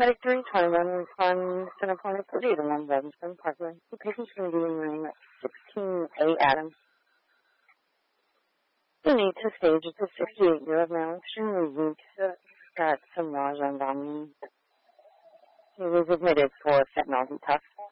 Medic 321 respond center point of 48 along Ravensburg Parkway. The patient's going to be in room 16A Adams. The need to stage is a 68-year-old male, extremely weak, got some nausea and vomiting. He was admitted for fentanyl detox.